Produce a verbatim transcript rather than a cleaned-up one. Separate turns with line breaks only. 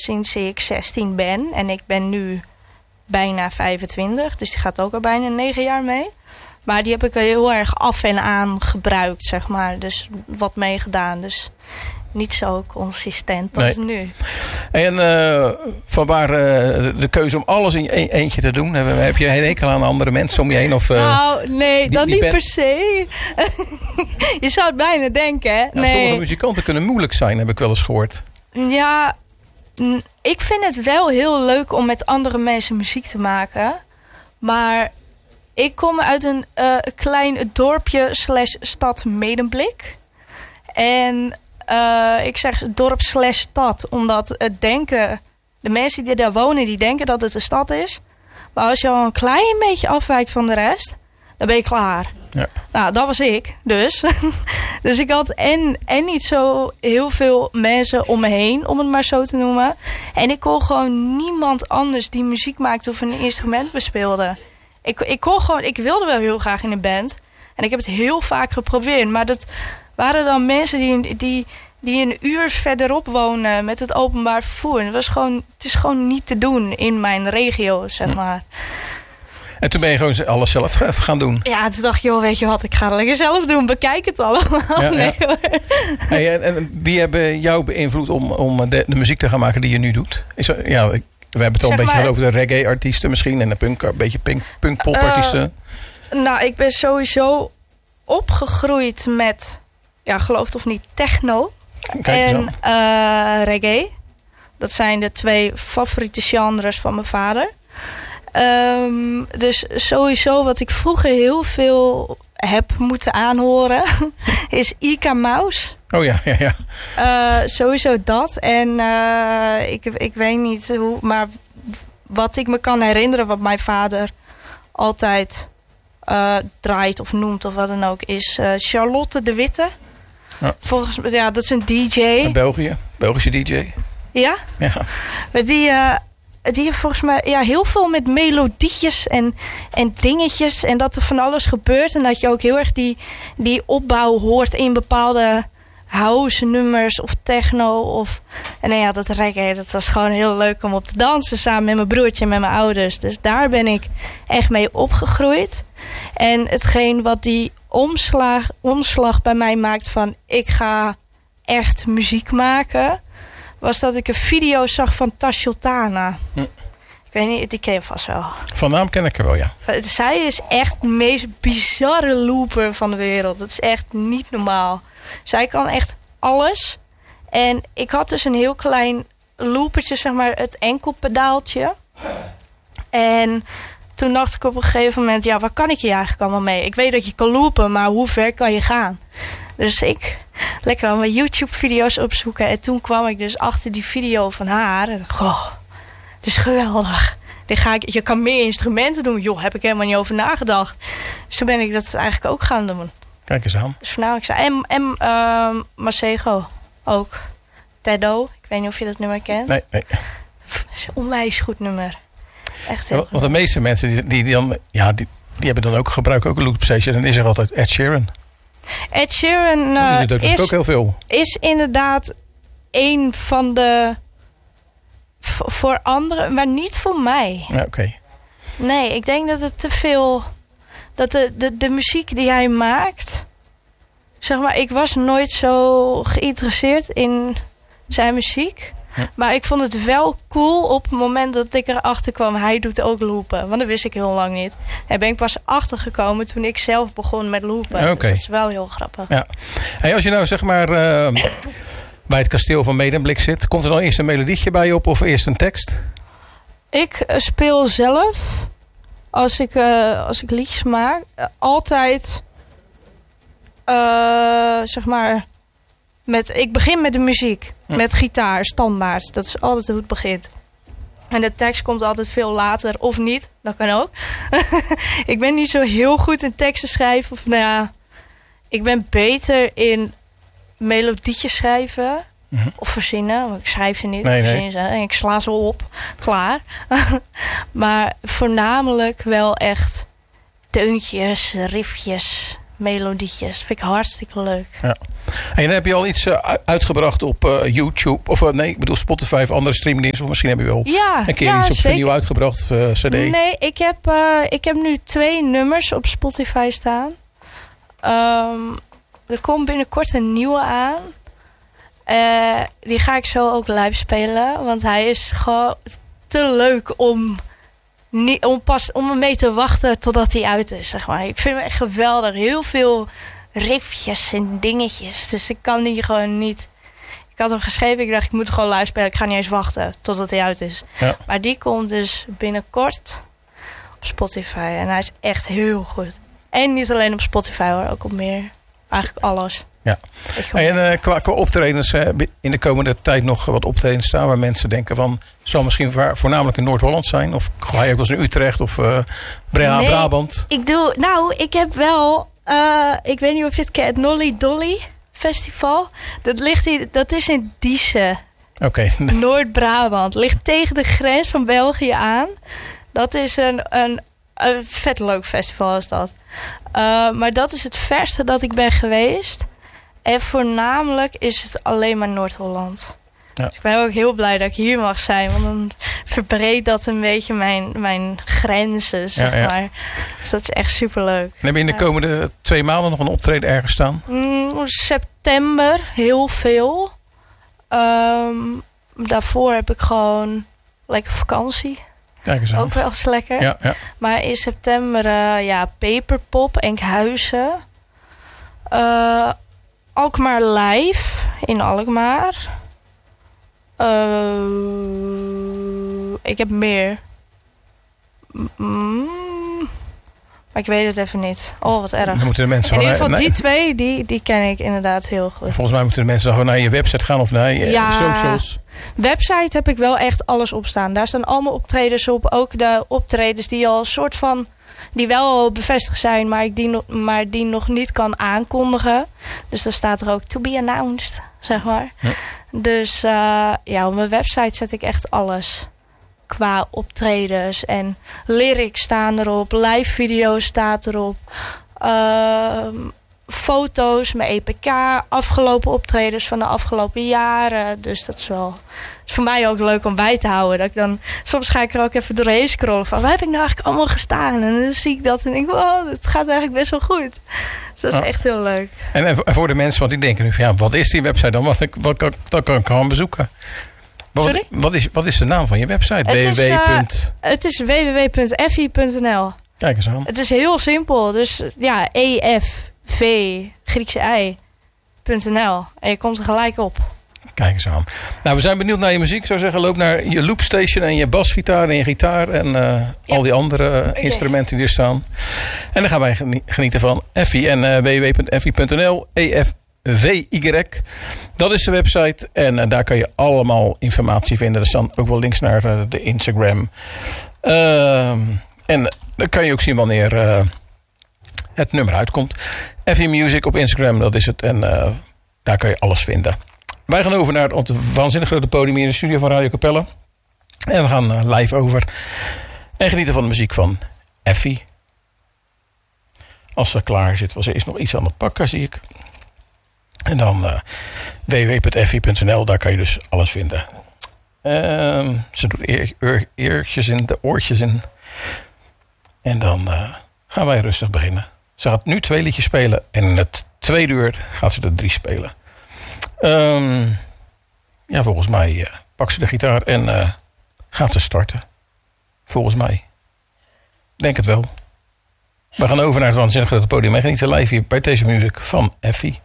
sinds ik zestien ben. En ik ben nu bijna vijfentwintig. Dus die gaat ook al bijna negen jaar mee. Maar die heb ik heel erg af en aan gebruikt, zeg maar. Dus wat meegedaan. Dus niet zo consistent als nee. nu.
En uh, vanwaar uh, de keuze om alles in je eentje te doen? Heb je een hekel aan andere mensen om je heen? Of, uh,
nou, nee,
die,
dat
die
niet
band...
per se. Je zou het bijna denken, hè?
Ja,
nee.
Sommige muzikanten kunnen moeilijk zijn, heb ik wel eens gehoord.
Ja, ik vind het wel heel leuk om met andere mensen muziek te maken. Maar ik kom uit een uh, klein dorpje slash stad Medemblik. En uh, ik zeg dorp slash stad, omdat het denken... De mensen die daar wonen, die denken dat het een stad is. Maar als je al een klein beetje afwijkt van de rest, dan ben je klaar.
Ja.
Nou, dat was ik dus. Dus ik had en, en niet zo heel veel mensen om me heen, om het maar zo te noemen. En ik kon gewoon niemand anders die muziek maakte of een instrument bespeelde. Ik, ik kon gewoon, ik wilde wel heel graag in een band. En ik heb het heel vaak geprobeerd. Maar dat waren dan mensen die, die, die een uur verderop wonen met het openbaar vervoer. En het, was gewoon, het is gewoon niet te doen in mijn regio, zeg maar.
En toen ben je gewoon alles zelf gaan doen.
Ja, toen dacht ik, joh, weet je wat, ik ga het lekker zelf doen. Bekijk het allemaal.
Ja,
nee,
ja.
hoor.
Hey, en, en wie hebben jou beïnvloed om, om de, de muziek te gaan maken die je nu doet? Is er, ja, we hebben het al
Zeg
een beetje
maar,
over de reggae-artiesten misschien. En de punk, een beetje punk, punk-pop-artiesten.
Uh, nou, ik ben sowieso opgegroeid met, ja, geloof het of niet, techno.
Kijk
en uh, reggae. Dat zijn de twee favoriete genres van mijn vader. Um, dus sowieso wat ik vroeger heel veel heb moeten aanhoren is Ika Mouse.
Oh ja, ja, ja.
Uh, sowieso dat. En uh, ik, ik weet niet hoe, maar wat ik me kan herinneren wat mijn vader altijd uh, draait of noemt of wat dan ook is uh, Charlotte de Witte. Ja. Volgens mij, ja, dat is een D J.
In België, Belgische D J.
Ja?
Ja.
Maar die... Uh, Die heeft volgens mij ja, heel veel met melodietjes en, en dingetjes. En dat er van alles gebeurt. En dat je ook heel erg die, die opbouw hoort in bepaalde house nummers of techno. Of, en nou ja, dat reggae, dat was gewoon heel leuk om op te dansen. Samen met mijn broertje en met mijn ouders. Dus daar ben ik echt mee opgegroeid. En hetgeen wat die omslag, omslag bij mij maakt van ik ga echt muziek maken, was dat ik een video zag van Tashultana. Hm. Ik weet niet, die ken je vast wel.
Van naam ken ik er wel, ja.
Zij is echt de meest bizarre looper van de wereld. Dat is echt niet normaal. Zij kan echt alles. En ik had dus een heel klein loopertje, zeg maar, het enkelpedaaltje. En toen dacht ik op een gegeven moment, ja, waar kan ik hier eigenlijk allemaal mee? Ik weet dat je kan loopen, maar hoe ver kan je gaan? Dus ik lekker al mijn YouTube-video's opzoeken. En toen kwam ik dus achter die video van haar. En dacht, goh, het is geweldig. Dit ga ik, je kan meer instrumenten doen. Joh, heb ik helemaal niet over nagedacht. Dus toen ben ik dat eigenlijk ook gaan doen.
Kijk eens aan.
Dus voornamelijk zei en, en uh, Masego ook. Teddo, ik weet niet of je dat nummer kent.
Nee, nee.
Dat is een onwijs goed nummer. Echt heel
ja,
goed.
Want de meeste mensen die, die, die dan, ja, die, die hebben dan ook gebruiken ook een loopstation. En dan is er altijd Ed Sheeran.
Ed Sheeran uh,
die doet
is,
ook heel veel.
is inderdaad een van de v- voor anderen, maar niet voor mij.
Ja, oké. Okay.
Nee, ik denk dat het te veel, dat de, de, de muziek die hij maakt, zeg maar, ik was nooit zo geïnteresseerd in zijn muziek. Ja. Maar ik vond het wel cool op het moment dat ik erachter kwam, hij doet ook loopen. Want dat wist ik heel lang niet. Daar ben ik pas achtergekomen toen ik zelf begon met loopen.
Okay.
Dus dat is wel heel grappig.
Ja. Hey, als je nou zeg maar uh, bij het kasteel van Medemblik zit, komt er dan eerst een melodietje bij je op of eerst een tekst?
Ik uh, speel zelf, als ik, uh, als ik liedjes maak, uh, altijd, uh, zeg maar, met, ik begin met de muziek. Hm. Met gitaar, standaard. Dat is altijd hoe het begint. En de tekst komt altijd veel later, of niet. Dat kan ook. Ik ben niet zo heel goed in teksten schrijven. Of, nou ja, ik ben beter in melodietjes schrijven. Mm-hmm. Of verzinnen. Want ik schrijf ze niet. Nee, ik verzin ze en ik sla ze op. Klaar. Maar voornamelijk wel echt deuntjes, riffjes. melodietjes. Dat vind ik hartstikke leuk.
Ja. En dan heb je al iets uh, uitgebracht op uh, YouTube. Of uh, nee, ik bedoel Spotify of andere streamingdiensten. Of misschien heb je wel
ja,
een keer
ja,
iets op
zeker.
vinyl uitgebracht. Uh, C D.
Nee, ik heb, uh, ik heb nu twee nummers op Spotify staan. Um, er komt binnenkort een nieuwe aan. Uh, die ga ik zo ook live spelen. Want hij is gewoon te leuk om, niet, om, pas, om er mee te wachten totdat hij uit is. Zeg maar. Ik vind hem echt geweldig. Heel veel riffjes en dingetjes. Dus ik kan die gewoon niet... Ik had hem geschreven. Ik dacht, ik moet gewoon live spelen. Ik ga niet eens wachten totdat hij uit is. Ja. Maar die komt dus binnenkort op Spotify. En hij is echt heel goed. En niet alleen op Spotify hoor. Ook op meer... Eigenlijk alles.
Ja. En uh, qua, qua optredens uh, in de komende tijd nog wat optredens staan waar mensen denken van zal misschien voornamelijk in Noord-Holland zijn of ga je ook wel eens in Utrecht of uh, Bra- nee, Brabant?
Ik doe, nou, ik heb wel, uh, ik weet niet of je het kent, Nolly Dolly Festival. Dat ligt in, dat is in Diezen.
Oké. Okay.
Noord-Brabant. Ligt tegen de grens van België aan. Dat is een, een, een vet leuk festival is dat. Uh, maar dat is het verste dat ik ben geweest. En voornamelijk is het alleen maar Noord-Holland. Ja. Dus ik ben ook heel blij dat ik hier mag zijn. Want dan verbreedt dat een beetje mijn, mijn grenzen, zeg ja, ja. maar. Dus dat is echt superleuk.
En heb je in de komende twee maanden nog een optreden ergens staan?
Mm, september, heel veel. Um, daarvoor heb ik gewoon lekker vakantie.
Kijk eens aan.
Ook wel eens lekker.
Ja, ja.
Maar in september, uh, ja, Peperpop, Enkhuizen. Uh, Alkmaar Live in Alkmaar. Uh, ik heb meer. Mm, maar ik weet het even niet. Oh, wat erg.
Dan moeten de mensen
in ieder geval,
nee.
die twee, die, die ken ik inderdaad heel goed.
Volgens mij moeten de mensen dan gewoon naar je website gaan of naar je
ja,
socials.
Website heb ik wel echt alles op staan. Daar staan allemaal optredens op. Ook de optredens die al een soort van... die wel al bevestigd zijn, maar ik die, no- maar die nog niet kan aankondigen. Dus dan staat er ook to be announced, zeg maar. Ja. Dus uh, ja, op mijn website zet ik echt alles. Qua optredens en lyrics staan erop. Live video's staat erop. Uh, foto's, mijn E P K, afgelopen optredens van de afgelopen jaren. Dus dat is wel is voor mij ook leuk om bij te houden. Dat ik dan, soms ga ik er ook even doorheen scrollen van waar heb ik nou eigenlijk allemaal gestaan? En dan zie ik dat en denk ik, wow, het gaat eigenlijk best wel goed. Dus dat is ja. echt heel leuk.
En, en voor de mensen, want die denken nu van ja, wat is die website dan? Wat, wat, wat, wat kan ik gewoon bezoeken? Wat,
Sorry?
Wat is, wat is de naam van je website?
Het
w w w.
is, uh, het is w w w punt f i punt n l.
Kijk eens aan.
Het is heel simpel. Dus ja, E F V Griekse I punt n l. En je komt er gelijk op.
Kijk eens aan. Nou, we zijn benieuwd naar je muziek. Ik zou zeggen, loop naar je loopstation en je basgitaar en je gitaar en uh, ja. al die andere uh, okay. instrumenten die er staan. En dan gaan wij genieten van Effie en uh, w w w punt f i punt n l. E F V Y. Dat is de website en uh, daar kan je allemaal informatie vinden. Er staan ook wel links naar uh, de Instagram. Uh, en dan kan je ook zien wanneer uh, het nummer uitkomt. Effie Music op Instagram, dat is het. En uh, daar kan je alles vinden. Wij gaan over naar het waanzinnig grote podium hier in de studio van Radio Capelle. En we gaan uh, live over. En genieten van de muziek van Effie. Als ze klaar zit, was er eerst nog iets aan het pakken, zie ik. En dan uh, w w w punt f i punt n l, daar kan je dus alles vinden. Uh, ze doet eer, eer, eertjes in, de oortjes in. En dan uh, gaan wij rustig beginnen. Ze gaat nu twee liedjes spelen. En in het tweede uur gaat ze er drie spelen. Um, ja, volgens mij uh, pakt ze de gitaar en uh, gaat ze starten. Volgens mij. Denk het wel. We gaan over naar het waanzinnig grote podium. En genieten live hier bij Taste Music van Effie.